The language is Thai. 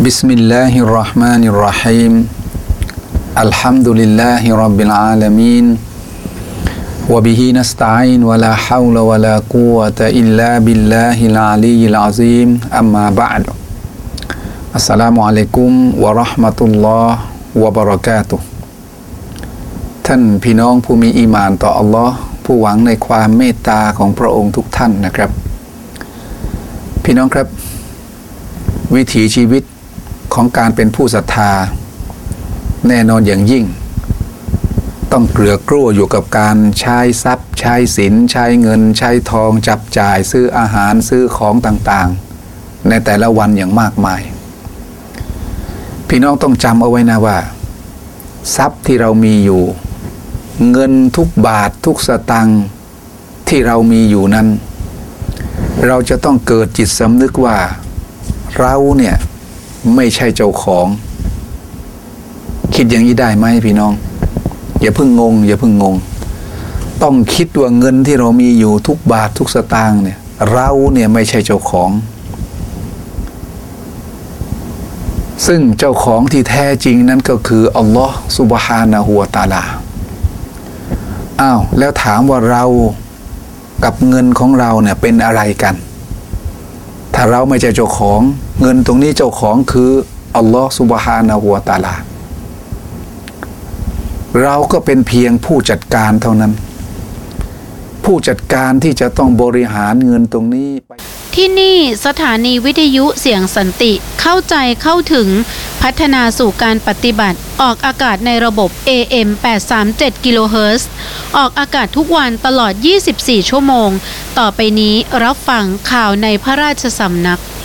بسم الله الرحمن الرحيم الحمد لله رب العالمين وبه نستعين ولا حول ولا قوة إلا بالله العلي العظيم أما بعد السلام عليكم ورحمة الله وبركاته ท่านพี่น้องผู้มีอีหม่านต่ออัลลอฮ์ผู้หวังในความเมตตาของพระองค์ทุกท่านนะครับพี่น้องครับวิถีชีวิตของการเป็นผู้ศรัทธาแน่นอนอย่างยิ่งต้องเกลือกลั้วอยู่กับการใช้ทรัพย์ใช้สินใช้เงินใช้ทองจับจ่ายซื้ออาหารซื้อของต่างๆในแต่ละวันอย่างมากมายพี่น้องต้องจำเอาไว้นะว่าทรัพย์ที่เรามีอยู่เงินทุกบาททุกสตางค์ที่เรามีอยู่นั้นเราจะต้องเกิดจิตสำนึกว่าเราเนี่ยไม่ใช่เจ้าของคิดอย่างนี้ได้ไหมพี่น้องอย่าเพิ่งงงต้องคิดว่าเงินที่เรามีอยู่ทุกบาททุกสตางค์เนี่ยเราเนี่ยไม่ใช่เจ้าของซึ่งเจ้าของที่แท้จริงนั้นก็คืออัลลอฮ์ซุบฮานะฮูวะตะอาลาแล้วถามว่าเรากับเงินของเราเนี่ยเป็นอะไรกันถ้าเราไม่ใช่เจ้าของเงินตรงนี้เจ้าของคืออัลลอฮ์ซุบฮานะฮูวะตะอาลาเราก็เป็นเพียงผู้จัดการเท่านั้นผู้จัดการที่จะต้องบริหารเงินตรงนี้ไปที่นี่สถานีวิทยุเสียงสันติเข้าใจเข้าถึงพัฒนาสู่การปฏิบัติออกอากาศในระบบ AM 837 กิโลเฮิรตซ์ออกอากาศทุกวันตลอด24 ชั่วโมงต่อไปนี้รับฟังข่าวในพระราชสำนัก